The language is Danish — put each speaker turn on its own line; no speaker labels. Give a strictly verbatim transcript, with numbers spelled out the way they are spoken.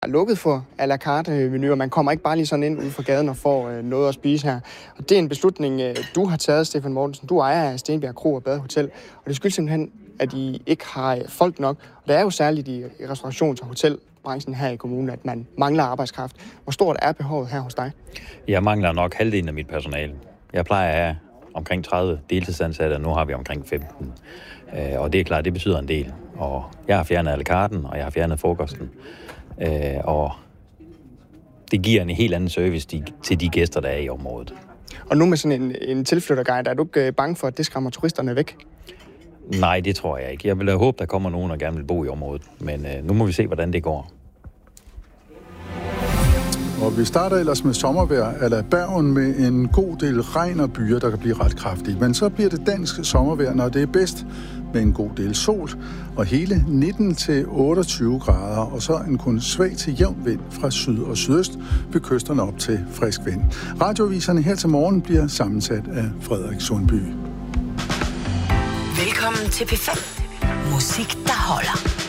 er lukket for à la carte menuer. Man kommer ikke bare lige sådan ind ud fra gaden og får øh, noget at spise her. Og det er en beslutning, øh, du har taget, Stefan Mortensen. Du ejer af Stenbjerg Kro og Badehotel, og det skyldes simpelthen, at I ikke har folk nok. Og det er jo særligt i restaurations- og hotelbranchen her i kommunen, at man mangler arbejdskraft. Hvor stort er behovet her hos dig?
Jeg mangler nok halvdelen af mit personale. Jeg plejer at have omkring tredive deltidsansatte, og nu har vi omkring femten. Og det er klart, det betyder en del. Og jeg har fjernet à la carten, og jeg har fjernet frokosten. Og det giver en helt anden service til de gæster, der er i området.
Og nu med sådan en, en tilflytterguide, er du ikke bange for, at det skræmmer turisterne væk?
Nej, det tror jeg ikke. Jeg vil håbe, der kommer nogen, der gerne vil bo i området. Men øh, nu må vi se, hvordan det går.
Og vi starter ellers med sommervejr eller Bergen med en god del regn og byer, der kan blive ret kraftige. Men så bliver det dansk sommervejr, når det er bedst, med en god del sol og hele nitten til otteogtyve grader, og så en kun svag til jævn vind fra syd og sydøst ved kysterne op til frisk vind. Radioaviserne her til morgen bliver sammensat af Frederik Sundby.
Velkommen til P fem. Musik, der holder.